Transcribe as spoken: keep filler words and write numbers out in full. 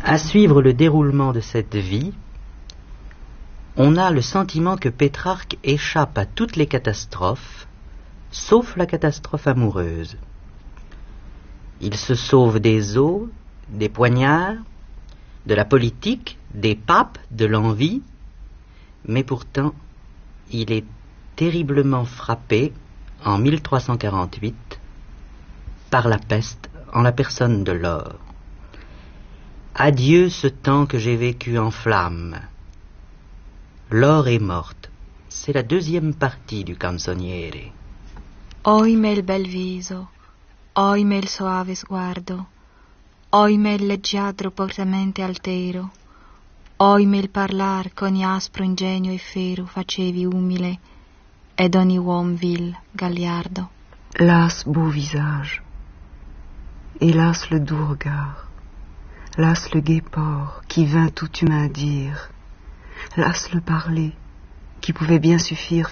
À suivre le déroulement de cette vie, on a le sentiment que Pétrarque échappe à toutes les catastrophes, sauf la catastrophe amoureuse. Il se sauve des eaux, des poignards, de la politique, des papes, de l'envie, mais pourtant, il est terriblement frappé, en mille trois cent quarante-huit, par la peste en la personne de Laure. Adieu ce temps que j'ai vécu en flammes. Laure est morte. C'est la deuxième partie du Canzoniere. Oimè il bel viso, oimè il soave sguardo, oimè il leggiadro portamente altero, oimè il parlar qu'ogni aspro ingegno e fero facevi umile, ed ogni uom vil gagliardo. Las beau visage, hélas le doux regard, las le gai port qui vint tout humain dire, las le parler qui pouvait bien suffire